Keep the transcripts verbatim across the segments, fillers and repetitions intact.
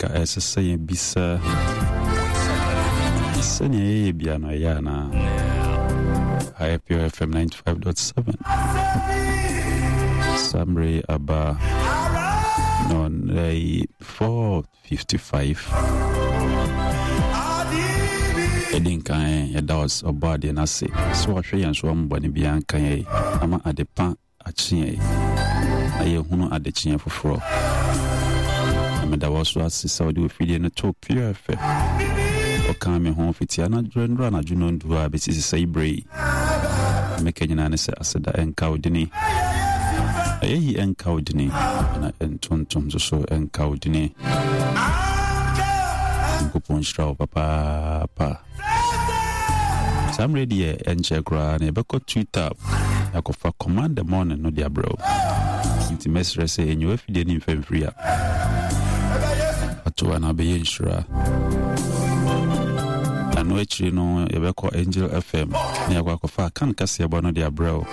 anka ɛsɛ yɛ bisa sɛnea yɛ bia no ɛyɛ na Happy F M ninety-five point seven Samre aba non lay four fifty-five Edin kan ya dawas obade na se so ahwe yan so mbone bia kan yi ama adepa achie aye hunu adechie foforo ameda waso asisa odi ofidie no to pure fe o kan me ho fitia na drenra na juno ndu a betisi sai brei mekanyina ne se aseda enkaudini ayi enkaudini na entontom so enkaudini kupon straw papa pa Sam ready and check ran a beko Twitter yakofa command the morning no dia bro inti mesre say enyo afide ni mfamfria atu ana be insura anu echi no yebeko Angel F M na yakofa kan kase ebo no dia bro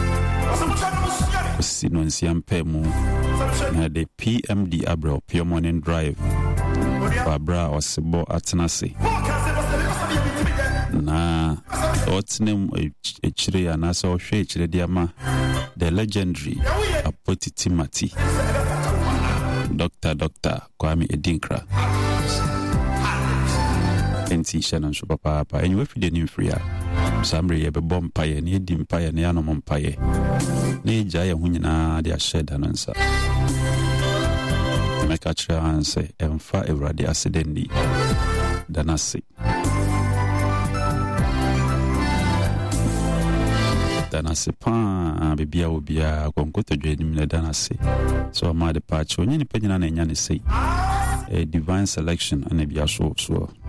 sino nsiampe mu na the P M D abro pure morning drive Fabra osebo atenase na otnem echire anasa ohwe echire diama the legendary Apotiti Mati Doctor Doctor Kwame Edinkra enti shanon so papa papa enwe fide ni mfria samre ye be bompaye ni edi mpaye ne anom mpaye ne eja ye ho nyina de asheda no nsa meka chira anse emfa ewrade asedendi danasi danasi pa bibia obia konkoto dwenim na danasi so ma de patch onye ni panyina na nya ne sei a divine selection ana bia so so